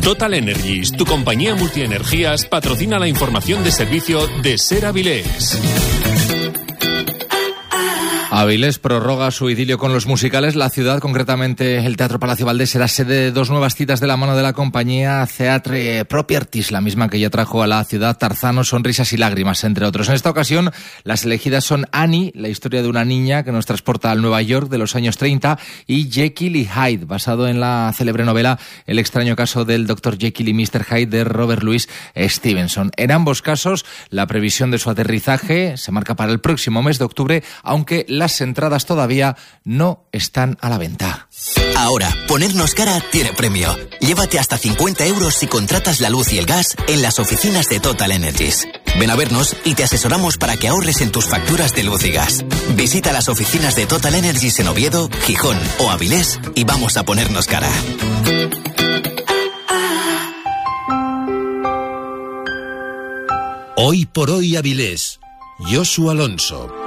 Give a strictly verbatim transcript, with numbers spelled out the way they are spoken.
Total Energies, tu compañía multienergías, patrocina la información de servicio de Ser Avilés. Avilés prorroga su idilio con los musicales. La ciudad, concretamente el Teatro Palacio Valdés, será sede de dos nuevas citas de la mano de la compañía Theatre Properties, la misma que ya trajo a la ciudad Tarzano, Sonrisas y Lágrimas, entre otros. En esta ocasión, las elegidas son Annie, la historia de una niña que nos transporta al Nueva York de los años treinta, y Jekyll y Hyde, basado en la célebre novela El extraño caso del doctor Jekyll y mister Hyde de Robert Louis Stevenson. En ambos casos, la previsión de su aterrizaje se marca para el próximo mes de octubre, aunque la Las entradas todavía no están a la venta. Ahora, ponernos cara tiene premio. Llévate hasta cincuenta euros si contratas la luz y el gas en las oficinas de Total Energies. Ven a vernos y te asesoramos para que ahorres en tus facturas de luz y gas. Visita las oficinas de Total Energies en Oviedo, Gijón o Avilés y vamos a ponernos cara. Hoy por hoy Avilés. Josu Alonso.